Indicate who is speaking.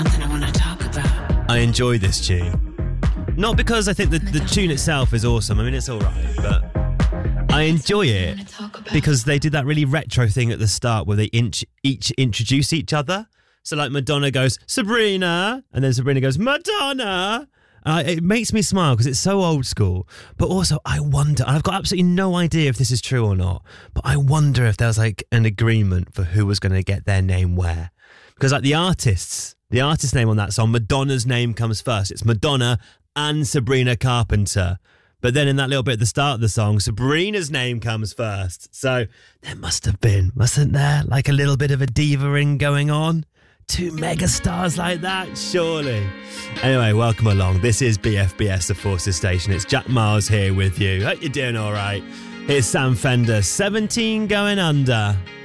Speaker 1: something I want to talk about.
Speaker 2: I enjoy this tune. Not because I think the tune itself is awesome. I mean, it's all right, but I enjoy it because they did that really retro thing at the start where they each introduce each other. So like Madonna goes, Sabrina, and then Sabrina goes, Madonna. It makes me smile because it's so old school. But also I wonder, and I've got absolutely no idea if this is true or not, but I wonder if there was like an agreement for who was going to get their name where. Because like the artist name on that song, Madonna's name comes first. It's Madonna and Sabrina Carpenter. But then in that little bit at the start of the song, Sabrina's name comes first. So there mustn't there, like a little bit of a diva-ing going on? Two megastars like that, surely. Anyway, welcome along. This is BFBS, the Forces Station. It's Jack Miles here with you. Hope you're doing all right. Here's Sam Fender, 17 Going Under.